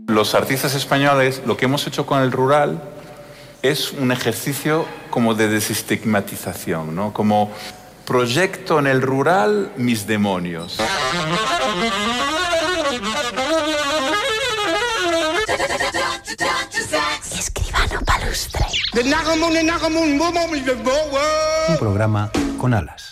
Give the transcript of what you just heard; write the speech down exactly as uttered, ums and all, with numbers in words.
Los artistas españoles, lo que hemos hecho con el rural es un ejercicio como de desestigmatización, ¿no? Como proyecto en el rural mis demonios. Escribano Palustre. Un programa con alas.